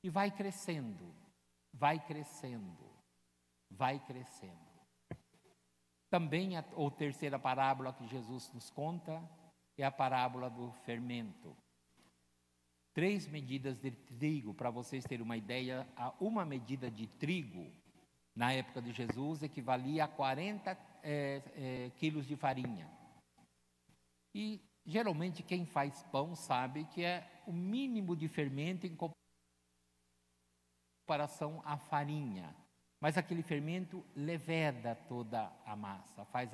E vai crescendo, vai crescendo, vai crescendo. Também a terceira parábola que Jesus nos conta é a parábola do fermento. 3 medidas de trigo, para vocês terem uma ideia, uma medida de trigo, na época de Jesus, equivalia a 40 quilos de farinha. E, geralmente, quem faz pão sabe que é o mínimo de fermento em comparação à farinha. Mas aquele fermento leveda toda a massa, faz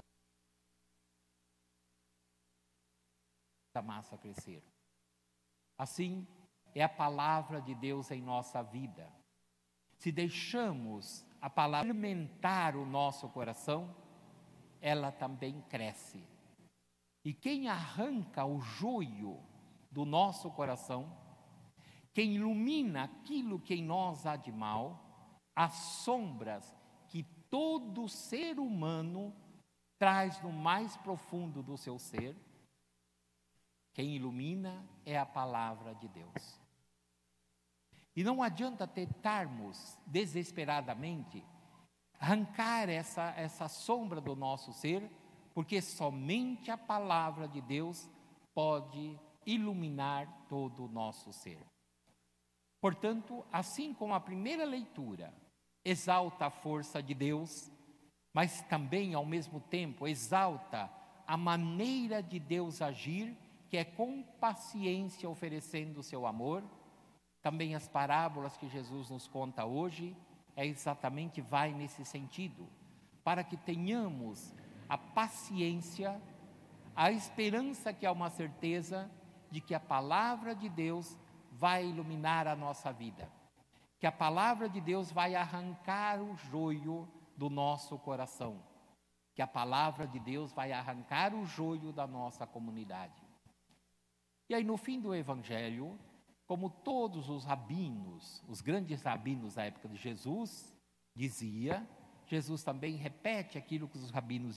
a massa crescer. Assim, é a palavra de Deus em nossa vida. Se deixamos a palavra alimentar o nosso coração, ela também cresce. E quem arranca o joio do nosso coração, quem ilumina aquilo que em nós há de mal, as sombras que todo ser humano traz no mais profundo do seu ser, quem ilumina é a palavra de Deus. E não adianta tentarmos desesperadamente arrancar essa sombra do nosso ser, porque somente a palavra de Deus pode iluminar todo o nosso ser. Portanto, assim como a primeira leitura exalta a força de Deus, mas também, ao mesmo tempo, exalta a maneira de Deus agir, que é com paciência oferecendo o seu amor, também as parábolas que Jesus nos conta hoje, exatamente vai nesse sentido, para que tenhamos a paciência, a esperança que é uma certeza de que a palavra de Deus vai iluminar a nossa vida, que a palavra de Deus vai arrancar o joio do nosso coração, que a palavra de Deus vai arrancar o joio da nossa comunidade. E aí no fim do Evangelho, como todos os rabinos, os grandes rabinos da época de Jesus, Jesus também repete aquilo que os rabinos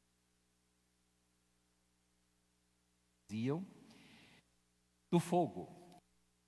diziam, do fogo.